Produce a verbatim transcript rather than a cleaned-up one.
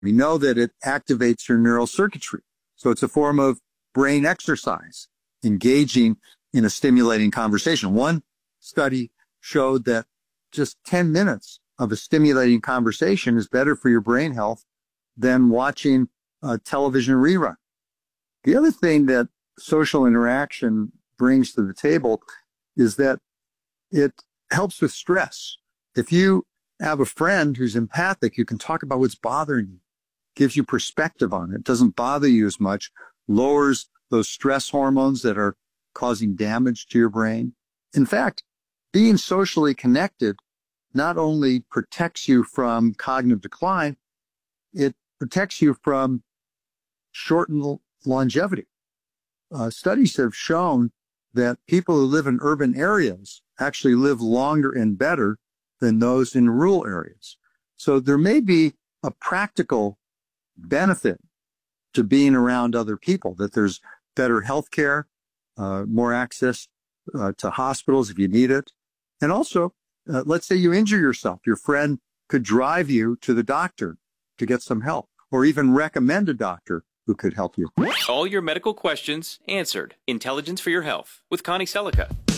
We know that it activates your neural circuitry. So it's a form of brain exercise, engaging in a stimulating conversation. One study showed that just ten minutes of a stimulating conversation is better for your brain health than watching a television rerun. The other thing that social interaction brings to the table is that it helps with stress. If you have a friend who's empathic, you can talk about what's bothering you, gives you perspective on it, doesn't bother you as much, lowers those stress hormones that are causing damage to your brain. In fact, being socially connected not only protects you from cognitive decline, it protects you from shortened longevity. Uh, studies have shown that people who live in urban areas actually live longer and better than those in rural areas. So there may be a practical benefit to being around other people, that there's better health care, uh, more access uh, to hospitals if you need it. And also, uh, let's say you injure yourself. Your friend could drive you to the doctor to get some help, or even recommend a doctor who could help you. All your medical questions answered. Intelligence for Your Health with Connie Selica.